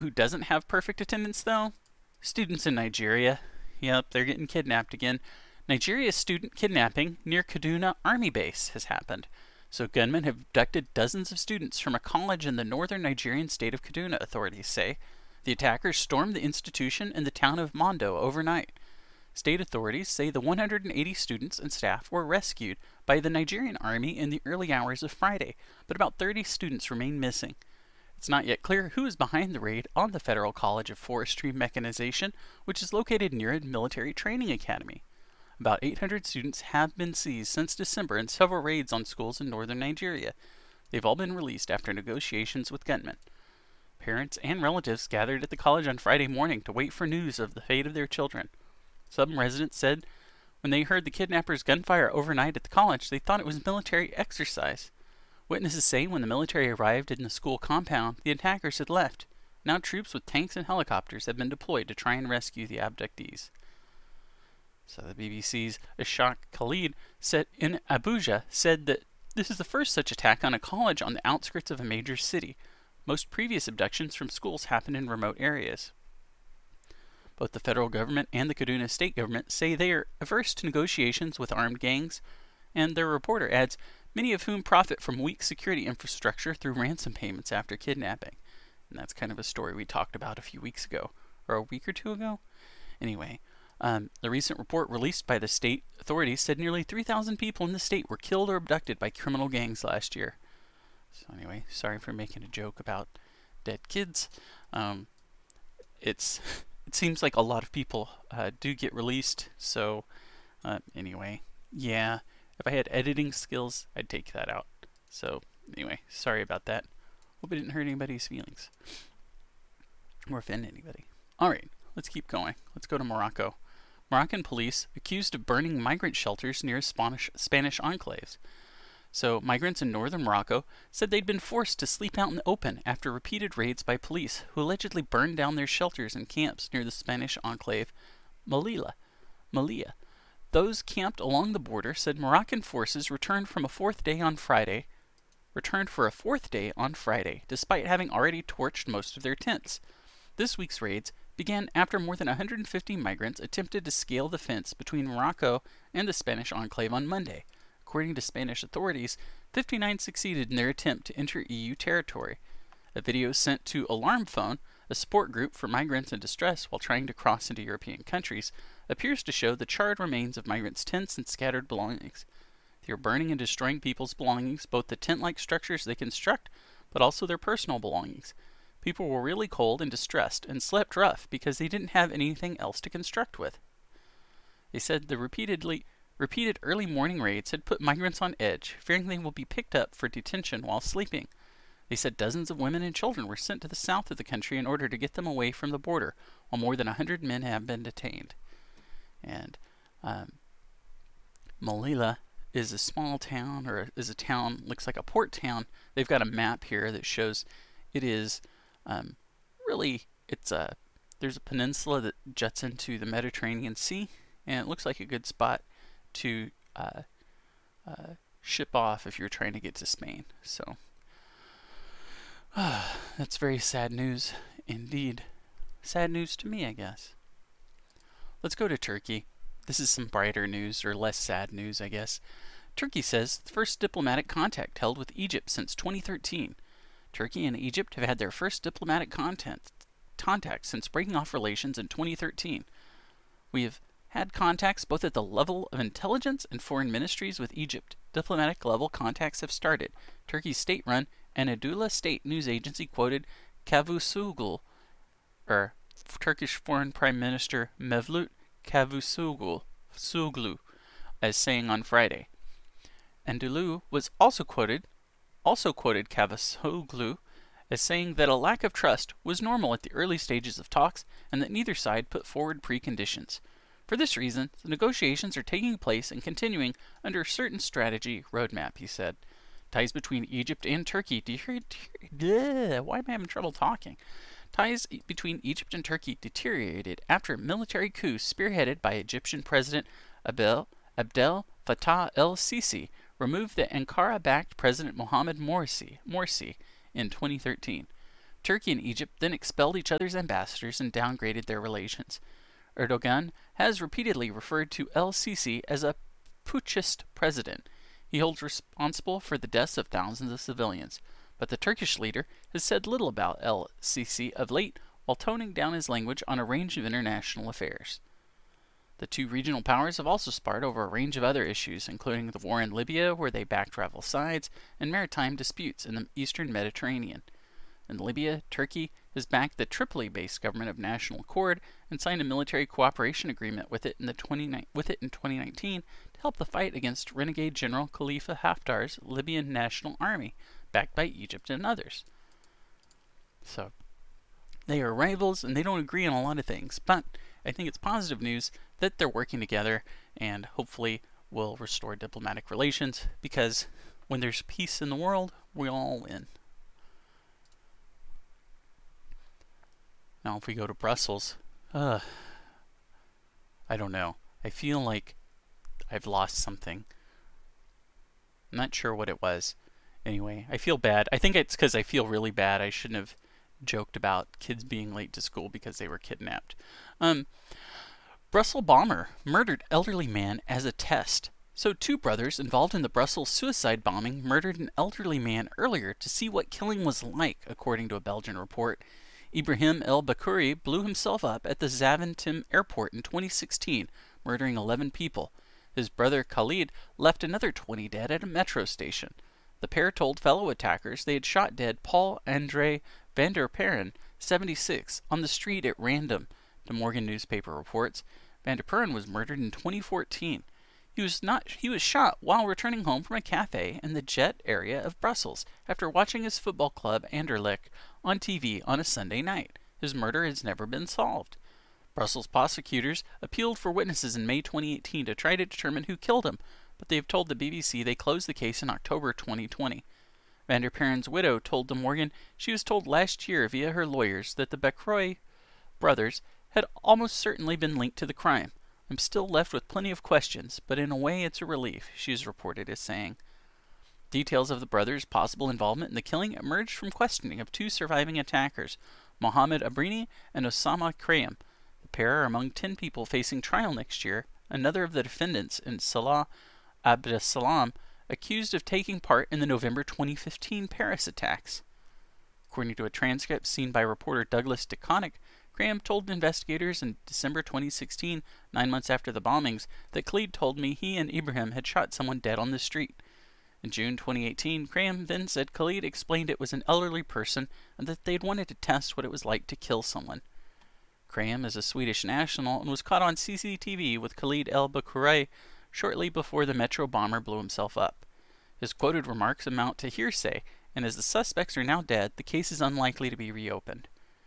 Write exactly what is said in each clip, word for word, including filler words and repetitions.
Who doesn't have perfect attendance, though? Students in Nigeria. Yep, they're getting kidnapped again. Nigeria's student kidnapping near Kaduna Army Base has happened. So gunmen have abducted dozens of students from a college in the northern Nigerian state of Kaduna, authorities say. The attackers stormed the institution in the town of Mondo overnight. State authorities say the one hundred eighty students and staff were rescued by the Nigerian army in the early hours of Friday, but about thirty students remain missing. It's not yet clear who is behind the raid on the Federal College of Forestry Mechanization, which is located near a military training academy. About eight hundred students have been seized since December in several raids on schools in northern Nigeria. They've all been released after negotiations with gunmen. Parents and relatives gathered at the college on Friday morning to wait for news of the fate of their children. Some residents said when they heard the kidnappers' gunfire overnight at the college, they thought it was military exercise. Witnesses say when the military arrived in the school compound, the attackers had left. Now troops with tanks and helicopters have been deployed to try and rescue the abductees. So the B B C's Ashaq Khalid said in Abuja said that this is the first such attack on a college on the outskirts of a major city. Most previous abductions from schools happened in remote areas. Both the federal government and the Kaduna state government say they are averse to negotiations with armed gangs, and their reporter adds, many of whom profit from weak security infrastructure through ransom payments after kidnapping. And that's kind of a story we talked about a few weeks ago, or a week or two ago. Anyway, um, the recent report released by the state authorities said nearly three thousand people in the state were killed or abducted by criminal gangs last year. So anyway, sorry for making a joke about dead kids. Um, it's it seems like a lot of people uh, do get released, so uh, anyway, yeah. If I had editing skills, I'd take that out. So, anyway, sorry about that. Hope it didn't hurt anybody's feelings. Or offend anybody. Alright, let's keep going. Let's go to Morocco. Moroccan police accused of burning migrant shelters near Spanish, Spanish enclaves. So, migrants in northern Morocco said they'd been forced to sleep out in the open after repeated raids by police, who allegedly burned down their shelters and camps near the Spanish enclave Melilla. Melilla. Those camped along the border said Moroccan forces returned from a fourth day on Friday, returned for a fourth day on Friday, despite having already torched most of their tents. This week's raids began after more than one hundred fifty migrants attempted to scale the fence between Morocco and the Spanish enclave on Monday. According to Spanish authorities, fifty-nine succeeded in their attempt to enter E U territory. A video sent to Alarm Phone, a support group for migrants in distress while trying to cross into European countries, appears to show the charred remains of migrants' tents and scattered belongings. They are burning and destroying people's belongings, both the tent-like structures they construct, but also their personal belongings. People were really cold and distressed and slept rough because they didn't have anything else to construct with. They said the repeatedly repeated early morning raids had put migrants on edge, fearing they will be picked up for detention while sleeping. They said dozens of women and children were sent to the south of the country in order to get them away from the border, while more than one hundred men have been detained. And um, Melilla is a small town, or is a town, looks like a port town. They've got a map here that shows it is um, really, it's a, there's a peninsula that juts into the Mediterranean Sea, and it looks like a good spot to uh, uh, ship off if you're trying to get to Spain. So, uh, that's very sad news indeed. Sad news to me, I guess. Let's go to Turkey. This is some brighter news, or less sad news, I guess. Turkey says the first diplomatic contact held with Egypt since twenty thirteen. Turkey and Egypt have had their first diplomatic contact, contact since breaking off relations in twenty thirteen. We have had contacts both at the level of intelligence and foreign ministries with Egypt. Diplomatic level contacts have started. Turkey's state-run Anadolu State News Agency quoted Cavusoglu, or Turkish Foreign Prime Minister Mevlut Cavusoglu, Soglu, as saying on Friday. Anadolu was also quoted, also quoted Cavusoglu as saying that a lack of trust was normal at the early stages of talks and that neither side put forward preconditions. For this reason, the negotiations are taking place and continuing under a certain strategy roadmap, he said. Ties between Egypt and Turkey deteriorated. Why am I having trouble talking? Ties between Egypt and Turkey deteriorated after a military coup spearheaded by Egyptian President Abdel, Abdel Fattah el-Sisi removed the Ankara-backed President Mohamed Morsi, Morsi in twenty thirteen. Turkey and Egypt then expelled each other's ambassadors and downgraded their relations. Erdogan has repeatedly referred to el-Sisi as a putschist president. He holds responsible for the deaths of thousands of civilians. But the Turkish leader has said little about el-Sisi of late, while toning down his language on a range of international affairs. The two regional powers have also sparred over a range of other issues, including the war in Libya, where they backed rival sides, and maritime disputes in the eastern Mediterranean. In Libya, Turkey has backed the Tripoli-based government of National Accord and signed a military cooperation agreement with it in the twenty, with it in twenty nineteen to help the fight against renegade General Khalifa Haftar's Libyan National Army, backed by Egypt and others. So, they are rivals and they don't agree on a lot of things, but I think it's positive news that they're working together and hopefully will restore diplomatic relations, because when there's peace in the world, we all win. Now if we go to Brussels, uh, I don't know. I feel like I've lost something. I'm not sure what it was. Anyway, I feel bad. I think it's because I feel really bad. I shouldn't have joked about kids being late to school because they were kidnapped. Um, Brussels bomber murdered elderly man as a test. So two brothers involved in the Brussels suicide bombing murdered an elderly man earlier to see what killing was like, according to a Belgian report. Ibrahim El Bakouri blew himself up at the Zaventem airport in twenty sixteen, murdering eleven people. His brother Khalid left another twenty dead at a metro station. The pair told fellow attackers they had shot dead Paul-André van der Perren, seventy-six, on the street at random, the Morgan newspaper reports. Van der Perren was murdered in twenty fourteen. He was not he was shot while returning home from a cafe in the Jet area of Brussels after watching his football club Anderlecht on T V on a Sunday night. His murder has never been solved. Brussels prosecutors appealed for witnesses in May twenty eighteen to try to determine who killed him, but they have told the B B C they closed the case in October twenty twenty. Van der Perren's widow told De Morgan she was told last year via her lawyers that the Bakouri brothers had almost certainly been linked to the crime. I'm still left with plenty of questions, but in a way it's a relief, she is reported as saying. Details of the brothers' possible involvement in the killing emerged from questioning of two surviving attackers, Mohammed Abrini and Osama Krayem. The pair are among ten people facing trial next year. Another of the defendants, in Salah Abdesalam, accused of taking part in the November twenty fifteen Paris attacks. According to a transcript seen by reporter Douglas DeConnick, Graham told investigators in December twenty sixteen, nine months after the bombings, that Khalid told me he and Ibrahim had shot someone dead on the street. In June twenty eighteen, Graham then said Khalid explained it was an elderly person and that they'd wanted to test what it was like to kill someone. Graham is a Swedish national and was caught on C C T V with Khalid El Bakouri shortly before the Metro bomber blew himself up. His quoted remarks amount to hearsay, and as the suspects are now dead, the case is unlikely to be reopened.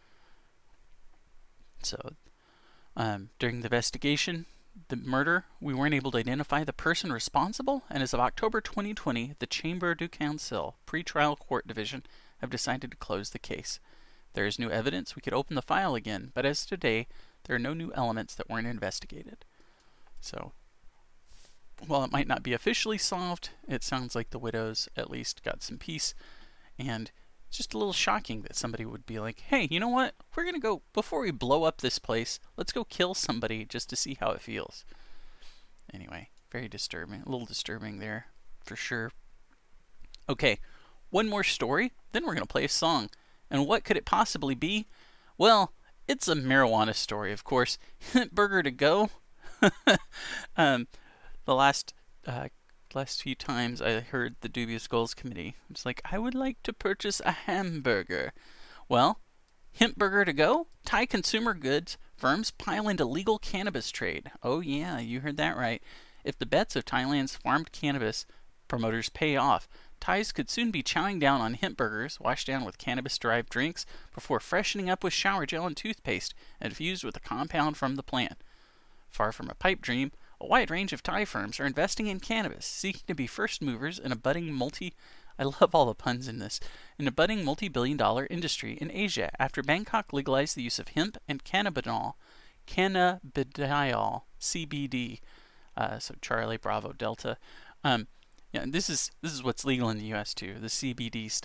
So, um, during the investigation, the murder, we weren't able to identify the person responsible, and as of October twenty twenty, the Chamber du Conseil pre-trial court division have decided to close the case. If there is new evidence, we could open the file again, but as of today, there are no new elements that weren't investigated. So, while it might not be officially solved, it sounds like the widows at least got some peace, and it's just a little shocking that somebody would be like, hey, you know what? We're going to go, before we blow up this place, let's go kill somebody just to see how it feels. Anyway, very disturbing. A little disturbing there, for sure. Okay, one more story, then we're going to play a song. And what could it possibly be? Well, it's a marijuana story, of course. Hint Burger to go. um, the last... Uh, last few times I heard the Dubious Goals Committee. It's like, I would like to purchase a hamburger. Well, Hemp Burger to go? Thai consumer goods firms pile into legal cannabis trade. Oh yeah, you heard that right. If the bets of Thailand's farmed cannabis promoters pay off, Thais could soon be chowing down on hemp burgers, washed down with cannabis-derived drinks, before freshening up with shower gel and toothpaste, and infused with a compound from the plant. Far from a pipe dream, a wide range of Thai firms are investing in cannabis, seeking to be first movers in a budding multi... I love all the puns in this. In a budding multi-billion dollar industry in Asia after Bangkok legalized the use of hemp and cannabidiol, cannabidiol, C B D, uh, so Charlie Bravo Delta. Um, yeah, this is this is what's legal in the U S too, the C B D stuff.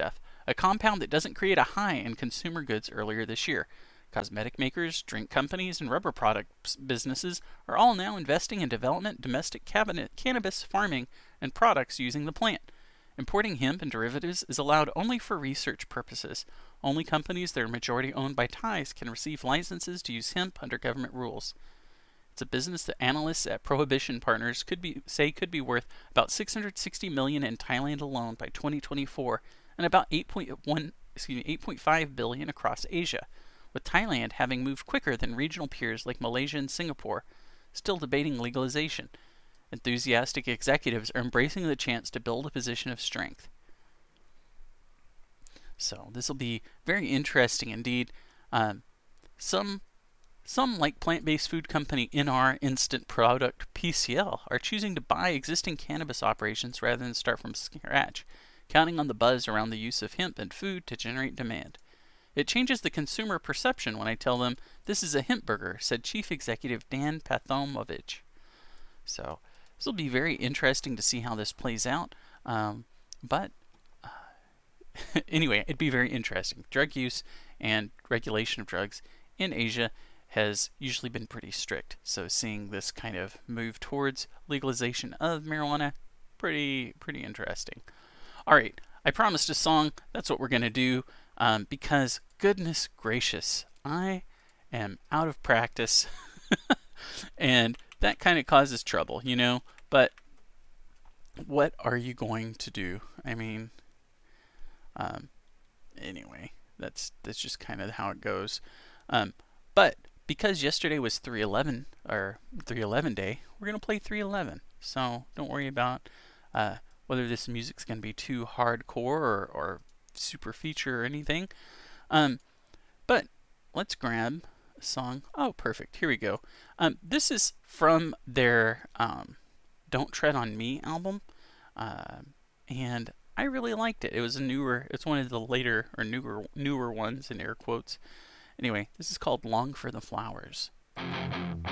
a compound that doesn't create a high in consumer goods earlier this year. Cosmetic makers, drink companies, and rubber products businesses are all now investing in development domestic cabinet, cannabis farming and products using the plant. Importing hemp and derivatives is allowed only for research purposes. Only companies that are majority owned by Thais can receive licenses to use hemp under government rules. It's a business that analysts at Prohibition Partners could be say could be worth about six hundred sixty million dollars in Thailand alone by twenty twenty-four, and about eight point one, excuse me, eight point five billion dollars across Asia, with Thailand having moved quicker than regional peers like Malaysia and Singapore, still debating legalization. Enthusiastic executives are embracing the chance to build a position of strength. So this will be very interesting indeed. Um, some Some, like plant-based food company N R Instant Product P C L, are choosing to buy existing cannabis operations rather than start from scratch, counting on the buzz around the use of hemp and food to generate demand. It changes the consumer perception when I tell them this is a hemp burger, said Chief Executive Dan Pathomovich. So this will be very interesting to see how this plays out. Um, but uh, anyway, it'd be very interesting. Drug use and regulation of drugs in Asia has usually been pretty strict. So seeing this kind of move towards legalization of marijuana, pretty pretty interesting. All right, I promised a song. That's what we're going to do um, because goodness gracious, I am out of practice and that kind of causes trouble, you know, but what are you going to do? I mean, um, anyway, that's, that's just kind of how it goes. Um, but because yesterday was three eleven or three eleven day, we're going to play three eleven. So don't worry about uh, whether this music's going to be too hardcore or, or super feature or anything. Um, but let's grab a song. Oh, perfect. Here we go. Um, this is from their um, Don't Tread on Me album. Uh, and I really liked it. It was a newer, it's one of the later or newer, newer ones in air quotes. Anyway, this is called Long for the Flowers.